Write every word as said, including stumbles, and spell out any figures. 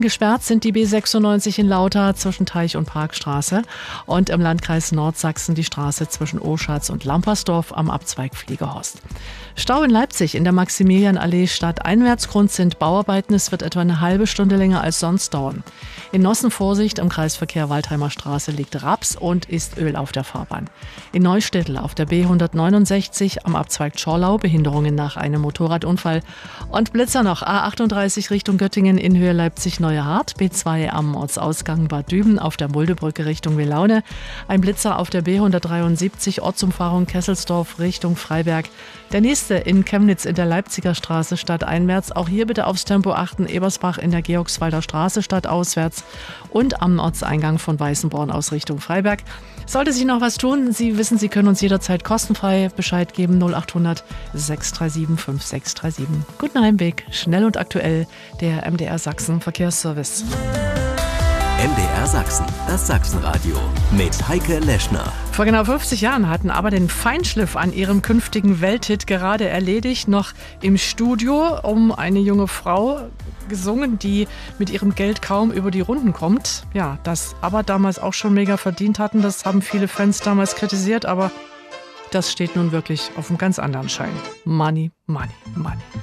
Gesperrt sind die B sechsundneunzig in Lauter zwischen Teich- und Parkstraße und im Landkreis Nordsachsen die Straße zwischen Oschatz und Lampersdorf am Abzweig Fliegerhorst. Stau in Leipzig in der Maximilianallee stadteinwärts. Grund sind Bauarbeiten. Es wird etwa eine halbe Stunde länger als sonst dauern. In Nossen Vorsicht im Kreisverkehr Waldheimer Straße liegt Raps und ist Öl auf der Fahrbahn. In Neustädtel auf der B hundertneunundsechzig am Abzweig Schorlau Behinderungen nach einem Motorradunfall. Und Blitzer noch A achtunddreißig Richtung Göttingen in Höhe Leipzig-Neue Hart, B zwei am Ortsausgang Bad Düben auf der Muldebrücke Richtung Welaune. Ein Blitzer auf der B hundertdreiundsiebzig Ortsumfahrung Kesselsdorf Richtung Freiberg. Der nächste in Chemnitz in der Leipziger Straße stadteinwärts. Auch hier bitte aufs Tempo achten. Ebersbach in der Georgswalder Straße stadtauswärts und am Ortseingang von Weißenborn aus Richtung Freiberg. Sollte sich noch was tun, Sie wissen, Sie können uns jederzeit kostenfrei Bescheid geben. null achthundert sechs drei sieben fünf sechs drei sieben. Guten Heimweg, schnell und aktuell, der M D R Sachsen Verkehrsservice. M D R Sachsen, das Sachsenradio mit Heike Leschner. Vor genau fünfzig Jahren hatten aber den Feinschliff an ihrem künftigen Welthit gerade erledigt, noch im Studio um eine junge Frau gesungen, die mit ihrem Geld kaum über die Runden kommt. Ja, das aber damals auch schon mega verdient hatten, das haben viele Fans damals kritisiert, aber das steht nun wirklich auf einem ganz anderen Schein. Money, money, money.